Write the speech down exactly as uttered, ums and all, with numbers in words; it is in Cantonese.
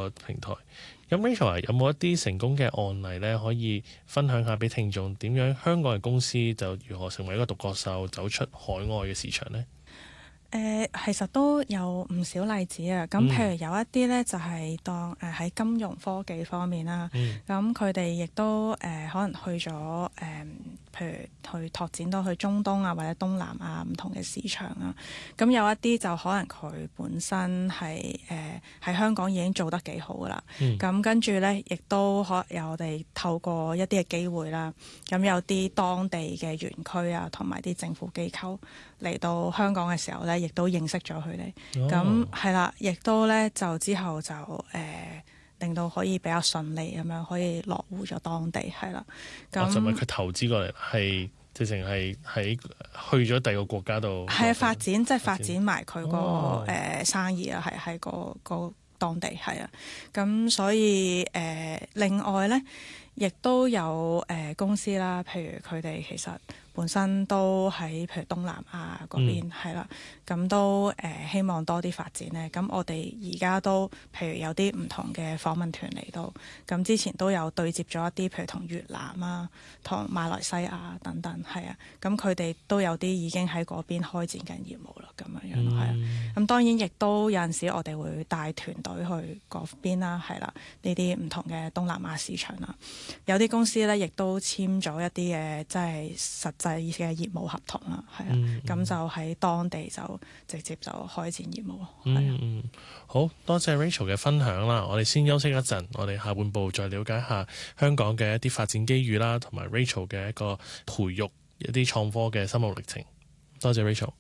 個平台。咁 Rachel 啊，有冇一啲成功嘅案例咧，可以分享下俾聽眾，點樣香港嘅公司就如何成為一個獨角獸，走出海外嘅市場呢？ 誒、呃、其實都有唔少例子啊！咁譬如有一啲咧就係當誒喺金融科技方面啦，咁佢哋亦都誒、呃、可能去咗誒、呃，譬如去拓展到去中東啊或者東南亞唔同嘅市場啊。咁有一啲就可能佢本身係誒喺香港已經做得幾好噶啦。咁、嗯、跟住咧，亦都可有我哋透過一啲嘅機會啦，咁有啲當地嘅園區啊，同埋啲政府機構嚟到香港嘅時候咧，亦都認識咗佢哋，咁係啦，亦都咧就之後就誒、呃、令到可以比較順利咁樣可以落戶咗當地，係啦。咁就唔係佢投資過嚟，係直情係喺去咗第二個國家度， 係啊發展，即係發展埋佢個誒生意啊，係喺個個當地係啊。咁所以誒、呃、另外咧，亦都有誒、呃、公司啦，譬如佢哋其實本身都喺譬如東南亞嗰邊係啦，咁、嗯、都誒、呃、希望多啲發展咧。咁我哋而家都譬如有啲唔同嘅訪問團嚟到，咁之前都有對接咗一啲譬如同越南啊、同馬來西亞等等係啊，咁佢哋都有啲已經喺嗰邊開展緊業務啦，咁樣樣係啊。咁當然亦都有陣時我哋會帶團隊去嗰邊啦，係啦，呢啲唔同嘅東南亞市場啦。有啲公司咧亦都簽咗一啲嘅即係實際嘅業務合同啦，係啊，咁、嗯、就喺當地就直接就開展業務。 嗯嗯，好多謝 Rachel 嘅分享啦，我哋先休息一陣，我哋下半部再了解下香港嘅一啲發展機遇啦，同埋 Rachel 嘅一個培育一啲創科嘅心路歷程。多謝 Rachel。